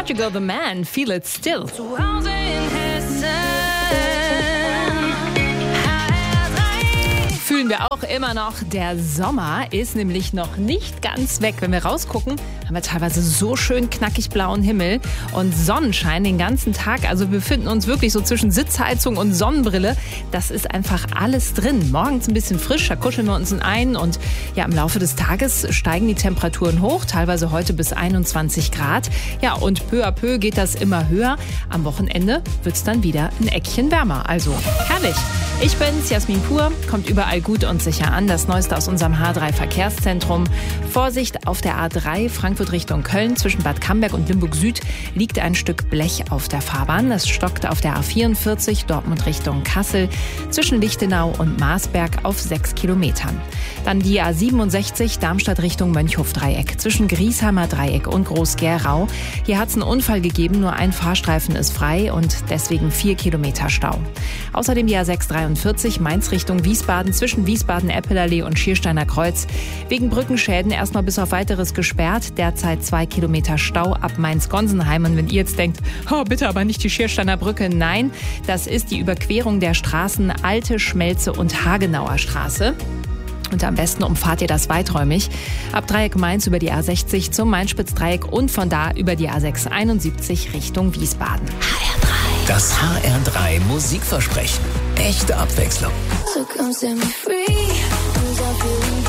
Portugal the Man, Feel It Still. Zu Hause in Hessen. Fühlen wir auch immer noch. Der Sommer ist nämlich noch nicht ganz weg. Wenn wir rausgucken, haben wir teilweise so schön knackig blauen Himmel und Sonnenschein den ganzen Tag. Also wir befinden uns wirklich so zwischen Sitzheizung und Sonnenbrille. Das ist einfach alles drin. Morgens ein bisschen frisch, da kuscheln wir uns ein und ja, im Laufe des Tages steigen die Temperaturen hoch, teilweise heute bis 21 Grad. Ja, und peu à peu geht das immer höher. Am Wochenende wird es dann wieder ein Eckchen wärmer. Also herrlich. Ich bin's, Jasmin Pur, kommt überall gut und sicher an. Das Neueste aus unserem H3-Verkehrszentrum. Vorsicht auf der A3 Frankfurt Richtung Köln. Zwischen Bad Camberg und Limburg Süd liegt ein Stück Blech auf der Fahrbahn. Es stockt auf der A44 Dortmund Richtung Kassel zwischen Lichtenau und Marsberg auf 6 Kilometern. Dann die A67 Darmstadt Richtung Mönchhof-Dreieck zwischen Griesheimer Dreieck und Groß-Gerau. Hier hat es einen Unfall gegeben, nur ein Fahrstreifen ist frei und deswegen 4 Kilometer Stau. Außerdem die A643 Mainz Richtung Wiesbaden zwischen Wiesbaden-Eppelallee und Schiersteiner Kreuz. Wegen Brückenschäden erstmal bis auf Weiteres gesperrt. Derzeit 2 Kilometer Stau ab Mainz-Gonsenheim. Und wenn ihr jetzt denkt, oh bitte aber nicht die Schiersteiner Brücke. Nein, das ist die Überquerung der Straßen Alte, Schmelze und Hagenauer Straße. Und am besten umfahrt ihr das weiträumig. Ab Dreieck Mainz über die A60 zum Mainz-Spitz-Dreieck und von da über die A671 Richtung Wiesbaden. HR3. Das HR3 Musikversprechen. Echte Abwechslung. So come set me free. 'Cause I feel